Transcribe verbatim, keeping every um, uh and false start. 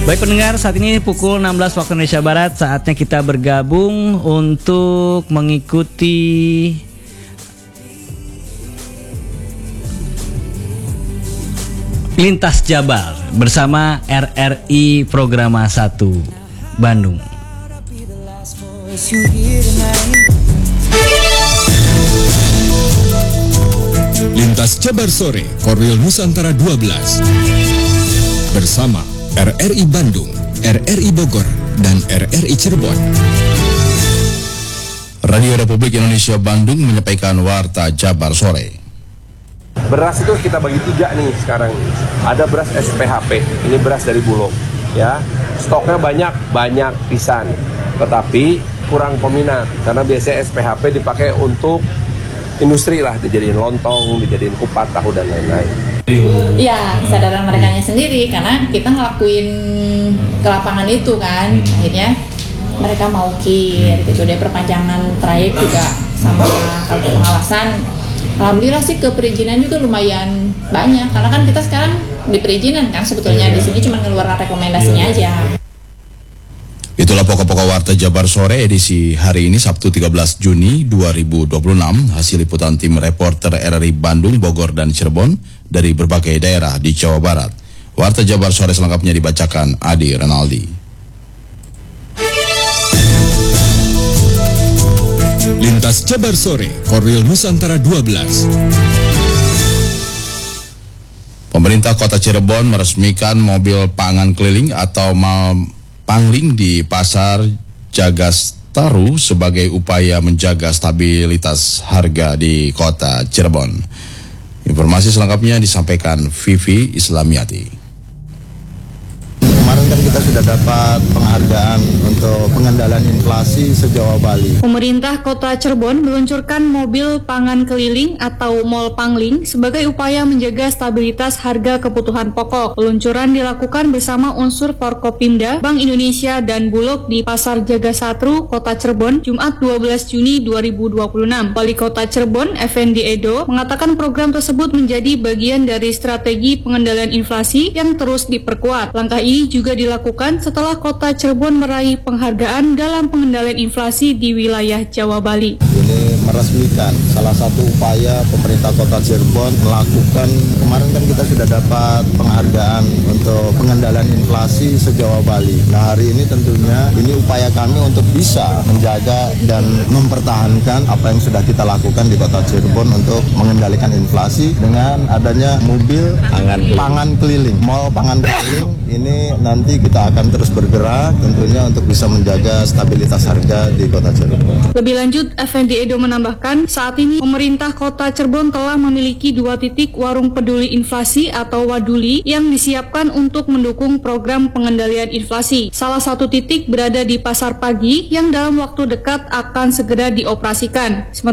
Baik pendengar, saat ini pukul enam belas waktu Indonesia Barat. Saatnya kita bergabung untuk mengikuti Lintas Jabar bersama R R I Programa satu Bandung. Lintas Jabar Sore, Korwil Nusantara dua belas bersama R R I Bandung, R R I Bogor, dan R R I Cirebon. Radio Republik Indonesia Bandung menyampaikan Warta Jabar Sore. Beras itu kita bagi tiga nih sekarang. Ada beras S P H P, ini beras dari Bulog, ya. Stoknya banyak, banyak pisan. Tetapi kurang peminat karena biasanya S P H P dipakai untuk industri lah, dijadiin lontong, dijadiin kupat, tahu dan lain-lain. Iya, kesadaran merekanya sendiri karena kita ngelakuin ke lapangan itu kan, akhirnya mereka mau kir gitu deh, perpanjangan trayek juga sama kalau pengawasan. Alhamdulillah sih ke perizinan juga lumayan banyak karena kan kita sekarang di perizinan kan sebetulnya, di sini cuma ngeluarkan rekomendasinya aja. Itulah pokok-pokok Warta Jabar Sore edisi hari ini Sabtu tiga belas Juni dua ribu dua puluh enam, hasil liputan tim reporter R R I Bandung, Bogor, dan Cirebon dari berbagai daerah di Jawa Barat. Warta Jabar Sore selengkapnya dibacakan Adi Renaldi. Lintas Jabar Sore, Korwil Nusantara dua belas. Pemerintah Kota Cirebon meresmikan mobil pangan keliling atau mal Pangling di Pasar Jagastaru sebagai upaya menjaga stabilitas harga di Kota Cirebon. Informasi selengkapnya disampaikan Vivi Islamiati. Kemarin kan kita sudah dapat penghargaan untuk pengendalian inflasi se-Jawa Bali. Pemerintah Kota Cirebon meluncurkan mobil pangan keliling atau Mall Pangling sebagai upaya menjaga stabilitas harga kebutuhan pokok. Peluncuran dilakukan bersama unsur Forkopimda, Bank Indonesia, dan Bulog di Pasar Jagasatru, Kota Cirebon, Jumat dua belas Juni dua ribu dua puluh enam. Wali Kota Cirebon, Effendi Edo, mengatakan program tersebut menjadi bagian dari strategi pengendalian inflasi yang terus diperkuat. Langkah ini juga dilakukan setelah Kota Cirebon meraih penghargaan dalam pengendalian inflasi di wilayah Jawa Bali. Ini meresmikan salah satu upaya pemerintah Kota Cirebon melakukan, kemarin kan kita sudah dapat penghargaan untuk pengendalian inflasi se-Jawa Bali. Nah, hari ini tentunya ini upaya kami untuk bisa menjaga dan mempertahankan apa yang sudah kita lakukan di Kota Cirebon untuk mengendalikan inflasi dengan adanya mobil pangan, pangan keliling, Mall Pangan Keliling. Ini nanti kita akan terus bergerak tentunya untuk bisa menjaga stabilitas harga di Kota Cirebon. Lebih lanjut, Effendi Edo menambahkan, saat ini pemerintah Kota Cirebon telah memiliki dua titik warung peduli inflasi atau Waduli yang disiapkan untuk mendukung program pengendalian inflasi. Salah satu titik berada di Pasar Pagi yang dalam waktu dekat akan segera dioperasikan.